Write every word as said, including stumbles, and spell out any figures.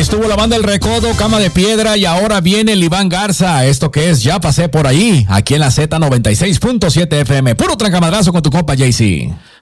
estuvo la banda El Recodo, Cama de Piedra, y ahora viene el Iván Garza. Esto que es Ya Pasé Por Ahí, aquí en la Z noventa y seis punto siete F M. Puro trancamadrazo con tu compa Jay-Z.